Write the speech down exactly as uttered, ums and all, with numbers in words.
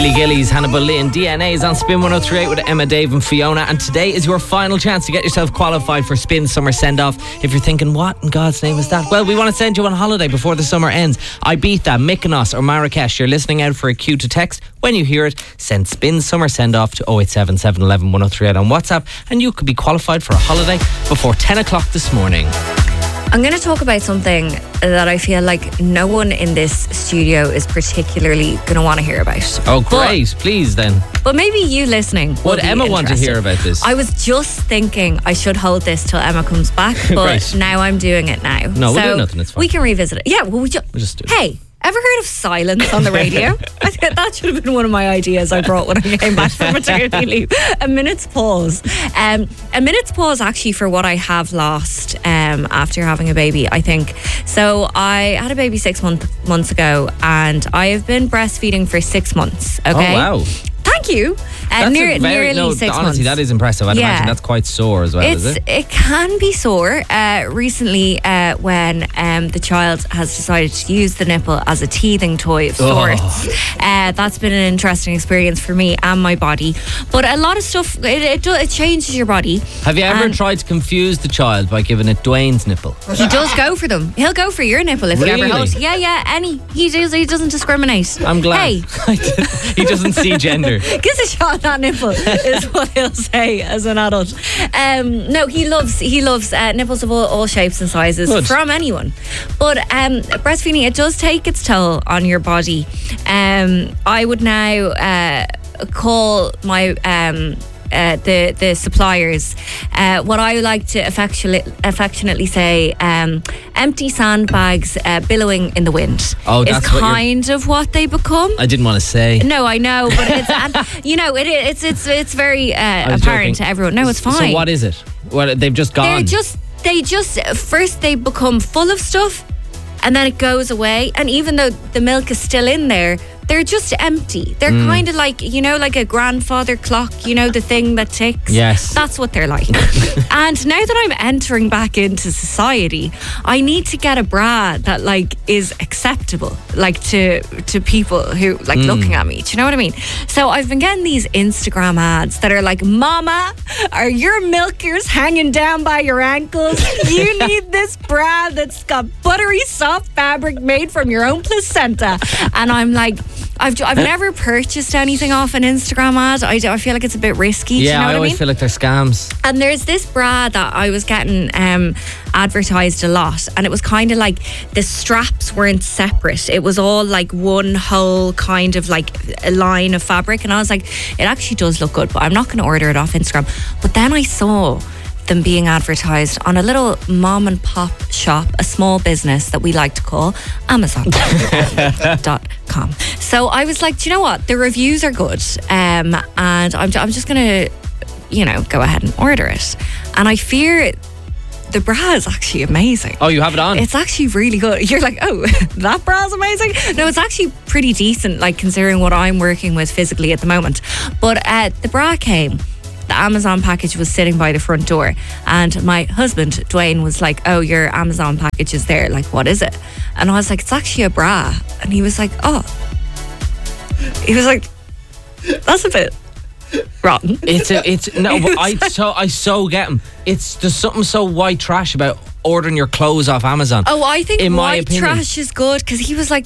Lee Gillies, Hannibal Lee and D N A is on Spin one oh three point eight with Emma, Dave and Fiona, and today is your final chance to get yourself qualified for Spin Summer Send-Off. If you're thinking, what in God's name is that? Well, we want to send you on holiday before the summer ends. Ibiza, Mykonos or Marrakesh. You're listening out for a cue to text. When you hear it, send Spin Summer Send-Off to oh eight seven, seven one one, one oh three eight on WhatsApp and you could be qualified for a holiday before ten o'clock this morning. I'm going to talk about something that I feel like no one in this studio is particularly going to want to hear about. Oh, great. But, Please, then. But maybe you listening would Emma want to hear about this? I was just thinking I should hold this till Emma comes back, but right. now I'm doing it now. No, so we'll do nothing. It's fine. We can revisit it. Yeah, well, we ju- we'll just do it. Hey. Ever heard of silence on the radio? I think that should have been one of my ideas I brought when I came back from maternity leave. A minute's pause. Um, a minute's pause actually for what I have lost um, after having a baby, I think. So I had a baby six month, months ago and I have been breastfeeding for six months. Okay. Oh, wow. Thank you. Uh, that's near, a very, nearly no, six honestly, months. that is impressive. I'd yeah. imagine that's quite sore as well, it's, is it? It can be sore. Uh, recently, uh, when um, the child has decided to use the nipple as a teething toy of sorts, oh. uh, that's been an interesting experience for me and my body. But a lot of stuff, it, it, do, it changes your body. Have you ever and tried to confuse the child by giving it Dwayne's nipple? He does go for them. He'll go for your nipple if really? you ever hold. Yeah, yeah, any. He does, he doesn't discriminate. I'm glad. Hey. He doesn't see gender. Gives a shot at that nipple is what he'll say as an adult. Um, no, he loves he loves uh, nipples of all, all shapes and sizes. Good. From anyone. But um, breastfeeding, it does take its toll on your body. Um, I would now uh, call my um, uh, the the suppliers uh, what I like to affectionately affectionately say um, empty sandbags uh, billowing in the wind. Oh, that's is kind of what they become. I didn't want to say. No, I know, but it's and, you know it, it's it's it's very uh, apparent joking. to everyone. No, it's fine. So what is it? Well, they've just gone. They're just they just first they become full of stuff, and then it goes away. And even though the milk is still in there, they're just empty. They're mm. kind of like, you know, like a grandfather clock, you know, the thing that ticks. Yes. That's what they're like. And now that I'm entering back into society, I need to get a bra that like is acceptable, like to to people who like mm. looking at me. Do you know what I mean? So I've been getting these Instagram ads that are like, Mama, are your milkers hanging down by your ankles? You need this bra that's got buttery soft fabric made from your own placenta. And I'm like, I've I've never purchased anything off an Instagram ad. I, I feel like it's a bit risky. Yeah, do you know I what always I mean? feel like they're scams. And there's this bra that I was getting um, advertised a lot, and it was kind of like the straps weren't separate. It was all like one whole kind of like a line of fabric, and I was like, it actually does look good, but I'm not going to order it off Instagram. But then I saw them being advertised on a little mom and pop shop, a small business that we like to call Amazon dot com. So I was like, do you know what? The reviews are good, um, and I'm, I'm just going to, you know, go ahead and order it. And I fear the bra is actually amazing. Oh, you have it on? It's actually really good. You're like, oh, that bra is amazing? No, it's actually pretty decent, like considering what I'm working with physically at the moment. But uh, the bra came. The Amazon package was sitting by the front door, and my husband Dwayne was like, oh, your Amazon package is there, like what is it? And I was like, it's actually a bra. And he was like, oh, he was like, that's a bit rotten. It's a, it's no, but I so I so get him. It's there's something so white trash about ordering your clothes off Amazon. Oh, I think in my white opinion. trash is good, because he was like,